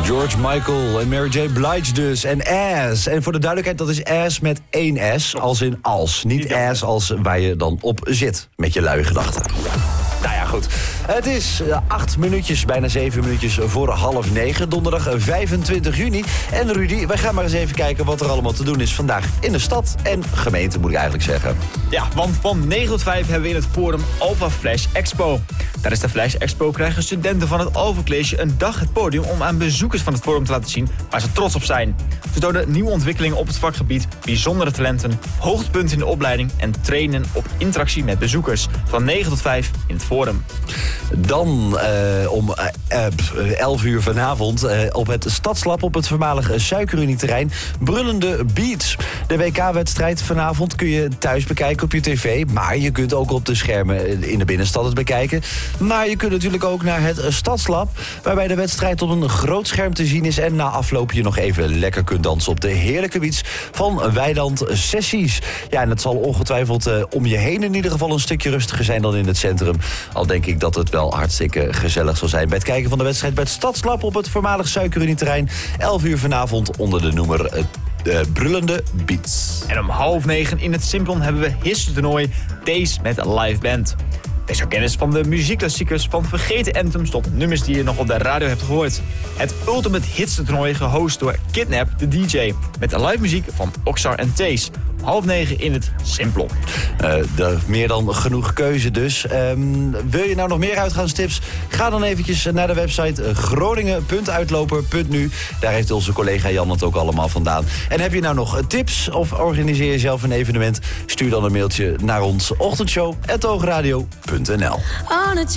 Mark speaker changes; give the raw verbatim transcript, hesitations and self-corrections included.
Speaker 1: George Michael en Mary J. Blige dus. En ass. En voor de duidelijkheid, dat is ass met één S, als in als. Niet ass als waar je dan op zit, met je luie gedachten. Nou ja, goed. Het is uh, acht minuutjes, bijna zeven minuutjes voor half negen. Donderdag vijfentwintig juni. En Rudy, wij gaan maar eens even kijken wat er allemaal te doen is vandaag in de stad en gemeente, moet ik eigenlijk zeggen.
Speaker 2: Ja, want van negen tot vijf hebben we in het forum Alpha Flash Expo. Tijdens de Flash Expo krijgen studenten van het Alpha College een dag het podium om aan bezoekers van het forum te laten zien waar ze trots op zijn. Ze tonen nieuwe ontwikkelingen op het vakgebied, bijzondere talenten, hoogtepunten in de opleiding en trainen op interactie met bezoekers. Van negen tot vijf in het forum.
Speaker 1: Dan uh, om uh, uh, elf uur vanavond uh, op het Stadslab op het voormalige Suikerunie-terrein Brullende Beats. De W K-wedstrijd vanavond kun je thuis bekijken op je tv, maar je kunt ook op de schermen in de binnenstad het bekijken. Maar je kunt natuurlijk ook naar het Stadslab, waarbij de wedstrijd op een groot scherm te zien is en na afloop je nog even lekker kunt dansen op de heerlijke beats van Weiland Sessies. Ja, en het zal ongetwijfeld uh, om je heen in ieder geval een stukje rustiger zijn dan in het centrum. Al denk ik dat het wel hartstikke gezellig zal zijn bij het kijken van de wedstrijd bij het Stadslab op het voormalig Suikerunie-terrein. elf uur vanavond onder de noemer uh, uh, Brullende Beats.
Speaker 2: En om half negen in het Simplon hebben we Hits-toernooi Days met een live band. Wees er kennis van de muziekklassiekers van vergeten anthems tot nummers die je nog op de radio hebt gehoord. Het Ultimate Hits-toernooi gehost door Kidnap, de D J. Met de live muziek van Oxar en Thees. Half negen in het Simplon.
Speaker 1: Uh, de, meer dan genoeg keuze dus. Um, wil je nou nog meer uitgaanstips? Ga dan eventjes naar de website uh, groningen punt uitloper punt nu. Daar heeft onze collega Jan het ook allemaal vandaan. En heb je nou nog tips of organiseer je zelf een evenement? Stuur dan een mailtje naar ons ochtendshow at oogradio punt n l.